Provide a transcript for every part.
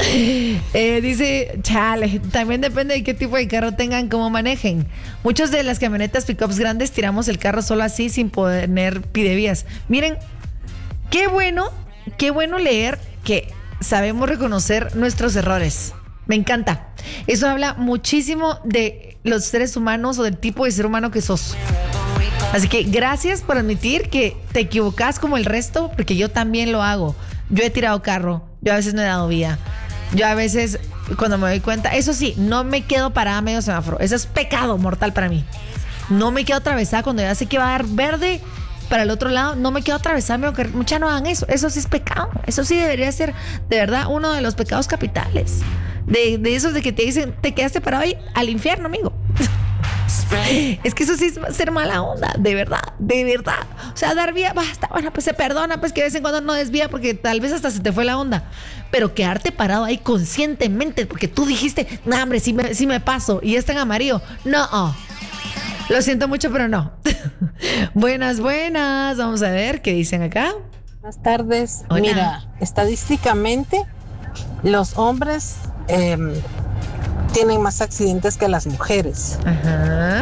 Dice, chale, también depende de qué tipo de carro tengan, cómo manejen. Muchos de las camionetas pickups grandes tiramos el carro solo así sin poner pidevías. Miren, qué bueno leer que sabemos reconocer nuestros errores. Me encanta. Eso habla muchísimo de los seres humanos o del tipo de ser humano que sos. Así que gracias por admitir que te equivocas como el resto, porque yo también lo hago. Yo he tirado carro, yo a veces no he dado vía. Yo a veces, cuando me doy cuenta, eso sí, no me quedo parada medio semáforo. Eso es pecado mortal para mí. No me quedo atravesada cuando ya sé que va a dar verde para el otro lado. No me quedo atravesada, muchas no hagan eso. Eso sí es pecado. Eso sí debería ser, de verdad, uno de los pecados capitales. De esos de que te dicen, te quedaste parado ahí al infierno, amigo. Es que eso sí es ser mala onda, de verdad, de verdad. O sea, dar vía, basta, bueno, pues se perdona, pues que de vez en cuando no desvía porque tal vez hasta se te fue la onda. Pero quedarte parado ahí conscientemente porque tú dijiste, no, hombre, sí me paso y está en amarillo. No, lo siento mucho, pero no. Buenas, vamos a ver qué dicen acá. Buenas tardes. Hola. Mira, estadísticamente los hombres tienen más accidentes que las mujeres. Ajá.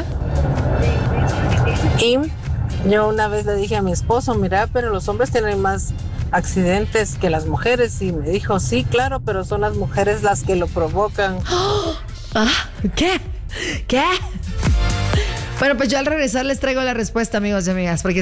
Y yo una vez le dije a mi esposo, mira, pero los hombres tienen más accidentes que las mujeres. Y me dijo, sí, claro, pero son las mujeres las que lo provocan. ¿Qué? Bueno, pues yo al regresar les traigo la respuesta, amigos y amigas, porque